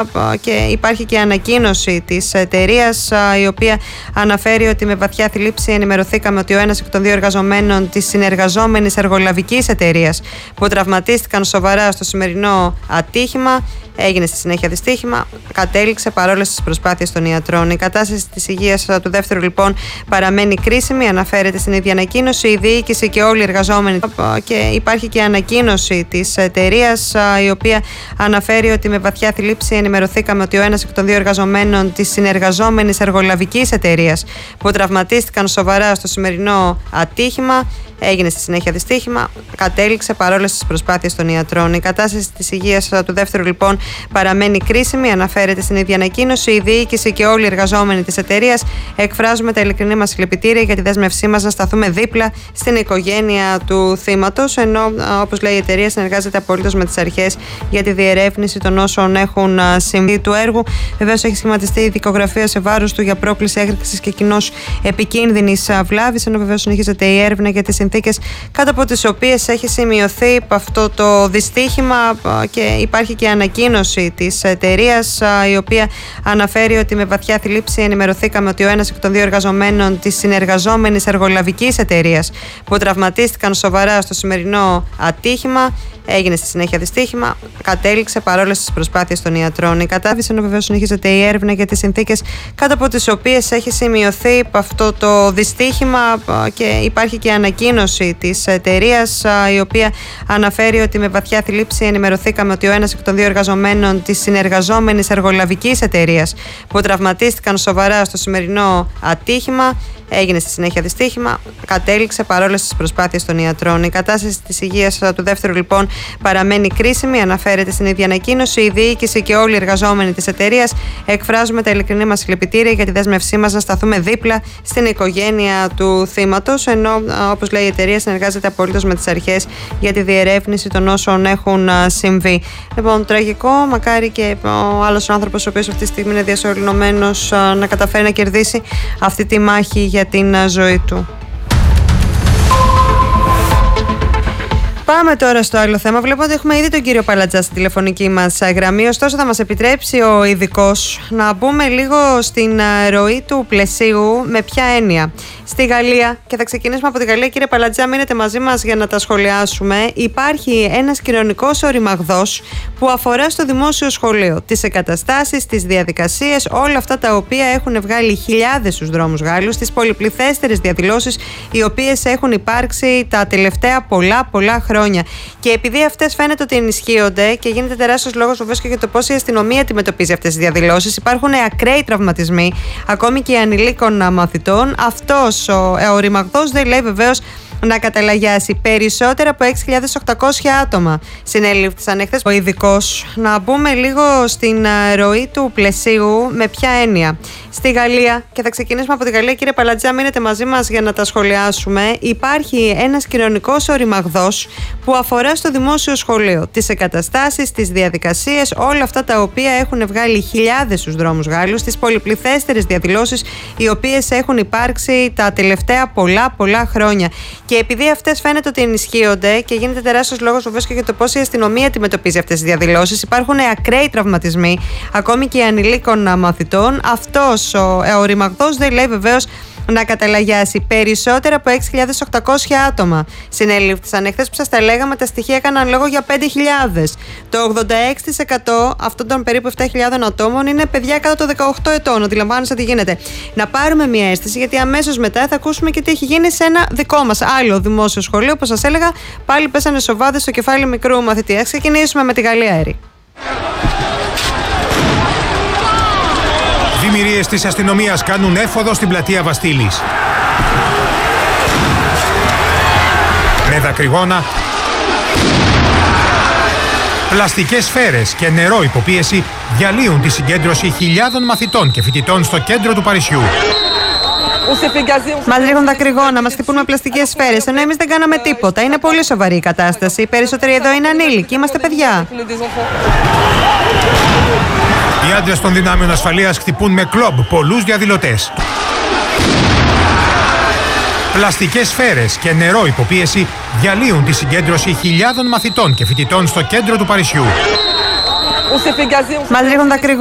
Και υπάρχει και ανακοίνωση της εταιρείας, η οποία αναφέρει ότι με βαθιά θλίψη ενημερωθήκαμε ότι ο ένας εκ των δύο εργαζομένων της συνεργαζόμενης εργολαβικής εταιρείας που τραυματίστηκαν σοβαρά στο σημερινό ατύχημα, έγινε στη συνέχεια δυστύχημα, κατέληξε παρόλες τις προσπάθειες των ιατρών. Η κατάσταση της υγείας του δεύτερου λοιπόν παραμένει κρίσιμη, αναφέρεται στην ίδια ανακοίνωση. Η διοίκηση και όλοι οι εργαζόμενοι. Και υπάρχει και ανακοίνωση της εταιρείας, η οποία αναφέρει ότι με βαθιά θλίψη ενημερωθήκαμε ότι ο ένας εκ των δύο εργαζομένων της συνεργαζόμενης εργολαβικής εταιρείας που τραυματίστηκαν σοβαρά στο σημερινό ατύχημα, έγινε στη συνέχεια δυστύχημα, κατέληξε παρόλες τις προσπάθειες των ιατρών. Η κατάσταση της υγείας του δεύτερου λοιπόν παραμένει κρίσιμη, αναφέρεται στην ίδια ανακοίνωση. Η διοίκηση και όλοι οι εργαζόμενοι της εταιρείας εκφράζουμε τα ειλικρινή μας συλληπιτήρια για τη δέσμευσή μας να σταθούμε δίπλα στην οικογένεια του θύματος. Ενώ, όπως λέει η εταιρεία, συνεργάζεται απολύτως με τις αρχές για τη διερεύνηση των όσων έχουν συμβεί του έργου. Βεβαίως, έχει σχηματιστεί η δικογραφία σε βάρος του για πρόκληση έκρηξης και κοινώς επικίνδυνης βλάβης. Ενώ βεβαίως συνεχίζεται η έρευνα για τις συνθήκες κάτω από τις οποίες έχει σημειωθεί αυτό το δυστύχημα. Και υπάρχει και ανακοίνωση της εταιρείας, η οποία αναφέρει ότι με βαθιά θλίψη ενημερωθήκαμε ότι ο ένας εκ των δύο εργαζομένων της συνεργαζόμενης εργολαβικής εταιρείας που τραυματίστηκαν σοβαρά στο σημερινό ατύχημα, έγινε στη συνέχεια δυστύχημα, κατέληξε παρόλες τις προσπάθειες των ιατρών. Η κατάσταση, ενώ βεβαίως συνεχίζεται η έρευνα για τις συνθήκες κάτω από τις οποίες έχει σημειωθεί αυτό το δυστύχημα. Και υπάρχει και ανακοίνωση της εταιρείας, η οποία αναφέρει ότι με βαθιά θλίψη ενημερωθήκαμε ότι ο ένας εκ των δύο εργαζομένων της συνεργαζόμενης εργολαβικής εταιρείας που τραυματίστηκαν σοβαρά στο σημερινό ατύχημα, έγινε στη συνέχεια δυστύχημα, κατέληξε παρόλες τις προσπάθειες των ιατρών. Η κατάσταση της υγείας του δεύτερου λοιπόν παραμένει κρίσιμη, αναφέρεται στην ίδια ανακοίνωση. Η διοίκηση και όλοι οι εργαζόμενοι της εταιρείας εκφράζουμε τα ειλικρινή μας συλληπιτήρια για τη δέσμευσή μας να σταθούμε δίπλα στην οικογένεια του θύματος. Ενώ, όπως λέει η εταιρεία, συνεργάζεται απολύτως με τις αρχές για τη διερεύνηση των όσων έχουν συμβεί. Λοιπόν, τραγικό, μακάρι και ο άλλος άνθρωπος, ο οποίος αυτή τη στιγμή είναι διασωληνωμένος, να καταφέρει να κερδίσει αυτή τη μάχη για την ζωή του. Πάμε τώρα στο άλλο θέμα. Βλέπω ότι έχουμε ήδη τον κύριο Παλατζά στη τηλεφωνική μας γραμμή. Ωστόσο, θα μας επιτρέψει ο ειδικός να μπούμε λίγο στην ροή του πλαισίου. Με ποια έννοια? Στη Γαλλία, και θα ξεκινήσουμε από τη Γαλλία, κύριε Παλατζά, μείνετε μαζί μας για να τα σχολιάσουμε. Υπάρχει ένας κοινωνικός οριμαγδός που αφορά στο δημόσιο σχολείο. Τις εγκαταστάσεις, τις διαδικασίες, όλα αυτά τα οποία έχουν βγάλει χιλιάδες στους δρόμους Γάλλους, τις πολυπληθέστερες διαδηλώσεις οι οποίες έχουν υπάρξει τα τελευταία πολλά χρόνια. Και επειδή αυτές φαίνεται ότι ενισχύονται και γίνεται τεράστιος λόγος βεβαίως και για το πώς η αστυνομία αντιμετωπίζει αυτές τις διαδηλώσεις, υπάρχουν ακραίοι τραυματισμοί, ακόμη και ανηλίκων μαθητών. Αυτός ο ρημαγδός δεν λέει βεβαίως να καταλαγιάσει. Περισσότερα από 6.800 άτομα συνελήφθησαν εχθές. Ο ειδικός, να μπούμε λίγο στην ροή του πλαισίου. Με ποια έννοια? Στη Γαλλία, και θα ξεκινήσουμε από τη Γαλλία, κύριε Παλατζά, μείνετε μαζί μας για να τα σχολιάσουμε. Υπάρχει ένας κοινωνικός οριμαγδός που αφορά στο δημόσιο σχολείο. Τις εγκαταστάσεις, τις διαδικασίες, όλα αυτά τα οποία έχουν βγάλει χιλιάδες στους δρόμους Γάλλους, τις πολυπληθέστερες διαδηλώσεις οι οποίες έχουν υπάρξει τα τελευταία πολλά χρόνια. Και επειδή αυτές φαίνεται ότι ενισχύονται και γίνεται τεράστιος λόγος βεβαίως και για το πώς η αστυνομία αντιμετωπίζει αυτές τις διαδηλώσεις, υπάρχουν ακραίοι τραυματισμοί, ακόμη και ανηλίκων μαθητών. Αυτός ο ρημαγδός δεν λέει βεβαίως να καταλαγιάσει. Περισσότερα από 6.800 άτομα συνελήφθησαν. Εχθές που σας τα λέγαμε, τα στοιχεία έκαναν λόγο για 5.000. Το 86% αυτών των περίπου 7.000 ατόμων είναι παιδιά κάτω των 18 ετών. Αντιλαμβάνεστε τι γίνεται. Να πάρουμε μια αίσθηση, γιατί αμέσως μετά θα ακούσουμε και τι έχει γίνει σε ένα δικό μας άλλο δημόσιο σχολείο. Όπως σας έλεγα, πάλι πέσανε σοβάδες στο κεφάλι μικρού μαθητή. Ας ξεκινήσουμε με τη Γαλλία, Έρη. Δημιουργίες της αστυνομίας κάνουν έφοδο στην πλατεία Βαστίλης. Με δακρυγόνα, πλαστικές σφαίρες και νερό υποπίεση διαλύουν τη συγκέντρωση χιλιάδων μαθητών και φοιτητών στο κέντρο του Παρισιού. Μας ρίχνουν δακρυγόνα, μας χτυπούν με πλαστικές σφαίρες, ενώ εμείς δεν κάναμε τίποτα. Είναι πολύ σοβαρή η κατάσταση. Οι περισσότεροι εδώ είναι ανήλικοι, είμαστε παιδιά. Οι άντρες των δυνάμεων ασφαλείας χτυπούν με κλόμπ πολλούς διαδηλωτές. Πλαστικές σφαίρες και νερό υποπίεση διαλύουν τη συγκέντρωση χιλιάδων μαθητών και φοιτητών στο κέντρο του Παρισιού. Μας ρίχνουν τα